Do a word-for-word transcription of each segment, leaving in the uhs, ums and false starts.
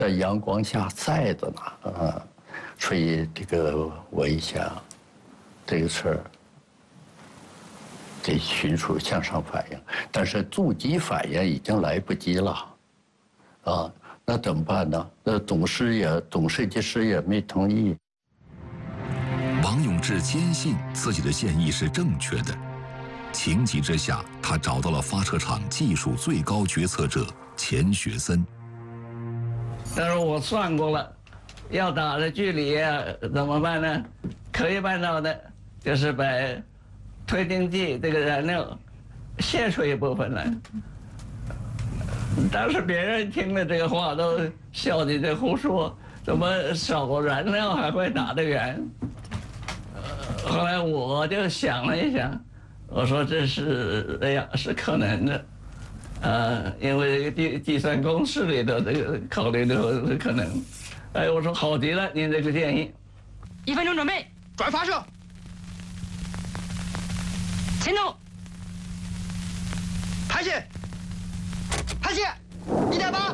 在阳光下晒着呢，啊，所以这个危险这个事儿得迅速向上反映，但是驻机反应已经来不及了，啊，那怎么办呢？那董事也总设计师也没同意。 王永志坚信自己的建议是正确的，情急之下，他找到了发射场技术最高决策者钱学森。 但是我算过了，要打的距离啊，怎么办呢？可以办到的，就是把推进剂这个燃料卸出一部分来。当时别人听了这个话都笑你这胡说，怎么少燃料还会打得远？后来我就想了一想，我说这是哎呀是可能的，呃，因为这个计计算公式里头这个考虑的是可能，哎，我说好极了，您这个建议。 一分钟准备， 转发射， 前头， 排线，排线，一点八。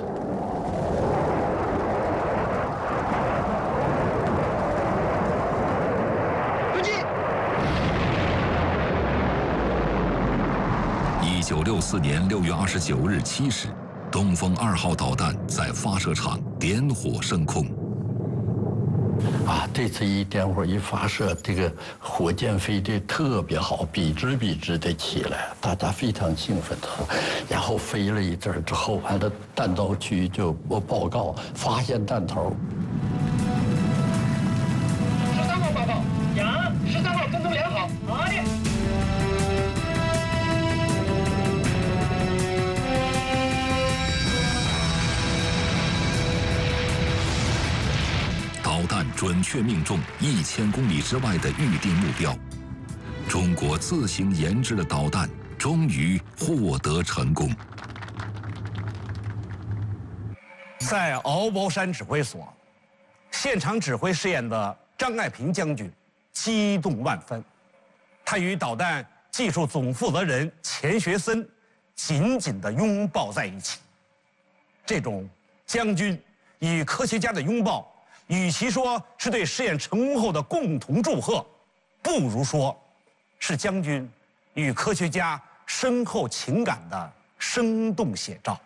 一九六四年六月二十九日七时，东风二号导弹在发射场点火升空。 啊，这次一点火一发射，这个火箭飞得特别好，笔直笔直的起来，大家非常兴奋的。然后飞了一阵儿之后，完了弹道区就报告发现弹头。 十三号报告，杨，十三号跟踪良好，好的。 导弹准确命中一千公里之外的预定目标，中国自行研制的导弹终于获得成功。 在鳌包山指挥所，现场指挥试验的张爱萍将军激动万分，他与导弹技术总负责人钱学森紧紧地拥抱在一起。这种将军与科学家的拥抱，与其说是对试验成功后的共同祝贺，不如说是将军与科学家深厚情感的生动写照。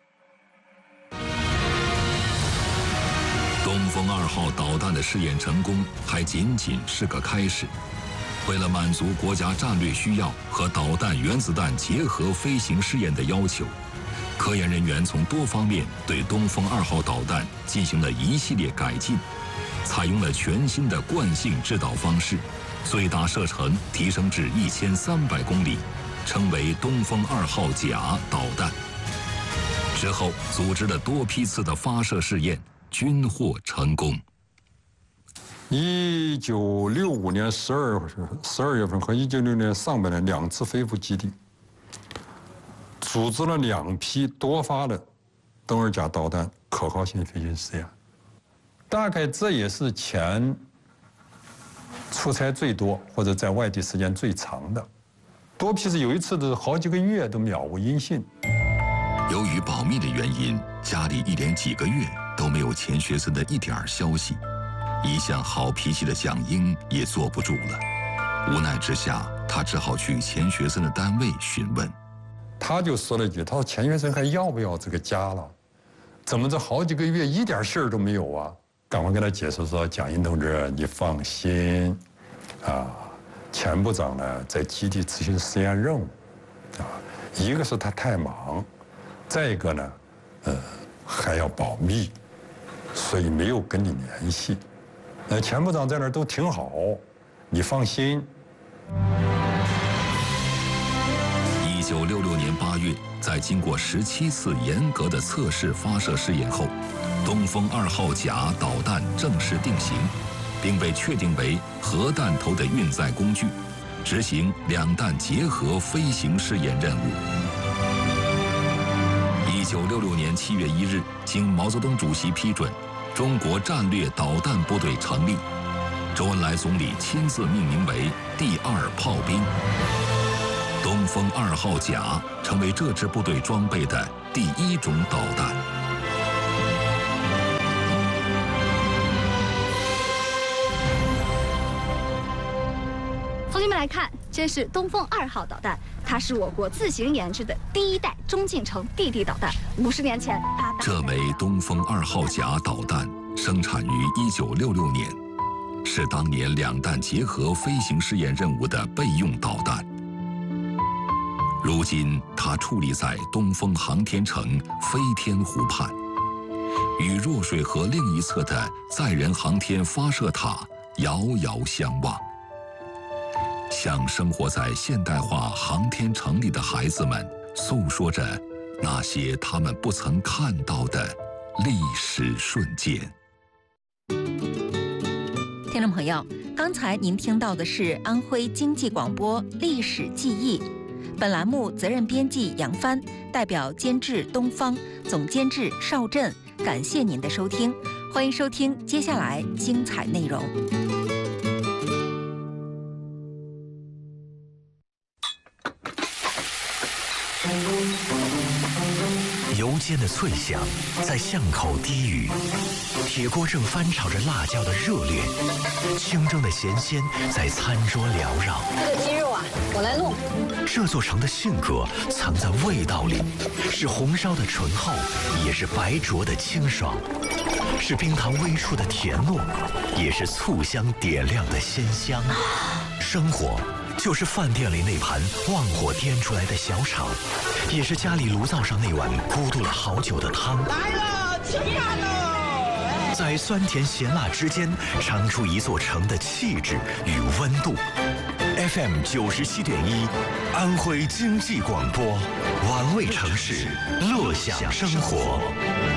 东风二号导弹的试验成功还仅仅是个开始。为了满足国家战略需要和导弹原子弹结合飞行试验的要求，科研人员从多方面对东风二号导弹进行了一系列改进，采用了全新的惯性制导方式，最大射程提升至一千三百公里，称为东风二号甲导弹。之后组织了多批次的发射试验，均获成功。 一九六五年十二十二月份和一九六六年上半年两次飞赴基地，组织了两批多发的东二甲导弹可靠性飞行试验。大概这也是钱出差最多或者在外地时间最长的。多批次有一次的好几个月都渺无音信。 由于保密的原因，家里一连几个月都没有钱学森的一点消息。一向好脾气的蒋英也坐不住了，无奈之下，他只好去钱学森的单位询问。 他就说了一句：“他说钱学森还要不要这个家了？怎么这好几个月一点信儿都没有啊？”赶快跟他解释说：“蒋英同志，你放心，啊，钱部长呢在基地执行实验任务，啊，一个是他太忙，再一个呢，呃，还要保密，所以没有跟你联系。那钱部长在那儿都挺好，你放心。” 一九六六年八月，在经过十七次严格的测试发射试验后，东风二号甲导弹正式定型，并被确定为核弹头的运载工具，执行两弹结合飞行试验任务。一九六六年七月一日，经毛泽东主席批准，中国战略导弹部队成立，周恩来总理亲自命名为第二炮兵。东风二号甲成为这支部队装备的第一种导弹。 们来看，这是东风二号导弹，它是我国自行研制的第一代中近程地地导弹。五十年前，它这枚东风二号甲导弹生产于一九六六年，是当年两弹结合飞行试验任务的备用导弹。如今，它矗立在东风航天城飞天湖畔，与弱水河另一侧的载人航天发射塔遥遥相望，向生活在现代化航天城里的孩子们诉说着那些他们不曾看到的历史瞬间。 听众朋友，刚才您听到的是安徽经济广播历史记忆。本栏目责任编辑杨帆，代表监制东方，总监制邵震，感谢您的收听，欢迎收听接下来精彩内容。 油煎的脆响在巷口低语，铁锅正翻炒着辣椒的热烈，清蒸的咸鲜在餐桌缭绕。 这个鸡肉啊，我来弄。 这座城的性格藏在味道里，是红烧的醇厚，也是白灼的清爽，是冰糖微出的甜糯，也是醋香点亮的鲜香。生活就是饭店里那盘旺火颠出来的小炒，也是家里炉灶上那碗咕嘟了好久的汤。 来了，吃饭喽！ 在酸甜咸辣之间，尝出一座城的气质与温度。F M 九十七点一，安徽经济广播，玩味城市，乐享生活。